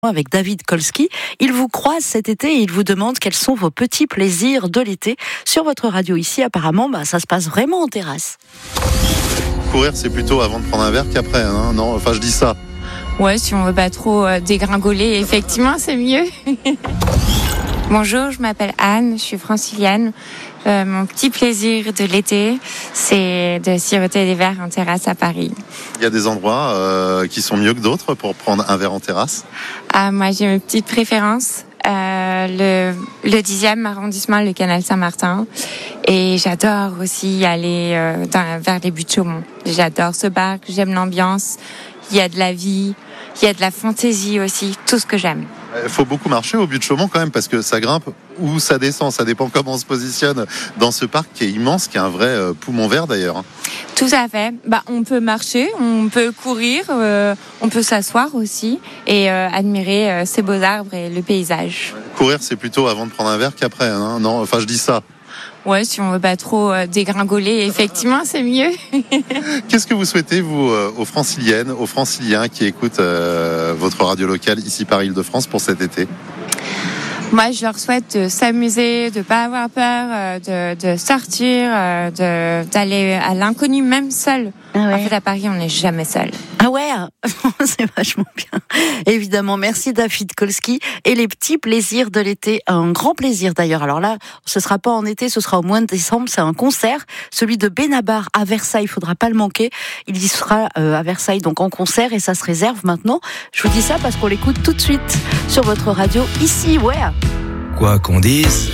Avec David Kolski. Il vous croise cet été et il vous demande quels sont vos petits plaisirs de l'été. Sur votre radio ici, apparemment, ça se passe vraiment en terrasse. Courir, c'est plutôt avant de prendre un verre qu'après, hein, non ? Enfin, je dis ça. Ouais, si on veut pas trop dégringoler, effectivement, c'est mieux. Bonjour, je m'appelle Anne, je suis francilienne. Mon petit plaisir de l'été, c'est de siroter des verres en terrasse à Paris. Il y a des endroits qui sont mieux que d'autres pour prendre un verre en terrasse ? Moi, j'ai une petite préférence. Le 10e arrondissement, le canal Saint-Martin. Et j'adore aussi aller vers les buttes de Chaumont. J'adore ce parc, j'aime l'ambiance. Il y a de la vie, il y a de la fantaisie aussi, tout ce que j'aime. Il faut beaucoup marcher au but de Chaumont quand même, parce que ça grimpe ou ça descend, ça dépend comment on se positionne dans ce parc qui est immense, qui est un vrai poumon vert d'ailleurs. Tout à fait. On peut marcher, on peut courir, on peut s'asseoir aussi et admirer ces beaux arbres et le paysage. Courir, c'est plutôt avant de prendre un verre qu'après, hein, non ? Enfin, je dis ça. Ouais, si on veut pas trop dégringoler, effectivement, c'est mieux. Qu'est-ce que vous souhaitez, vous, aux Franciliennes, aux Franciliens qui écoutent votre radio locale ici par Île-de-France pour cet été ? Moi, je leur souhaite de s'amuser, de pas avoir peur, de sortir, d'aller à l'inconnu, même seul. Ah ouais. En fait, à Paris, on n'est jamais seul. Ah ouais, c'est vachement bien. Évidemment, merci David Kolski. Et les petits plaisirs de l'été, un grand plaisir d'ailleurs. Alors là, ce sera pas en été, ce sera au mois de décembre. C'est un concert, celui de Benabar à Versailles. Il faudra pas le manquer. Il y sera à Versailles donc en concert et ça se réserve maintenant. Je vous dis ça parce qu'on l'écoute tout de suite sur votre radio ici. Ouais. Quoi qu'on dise.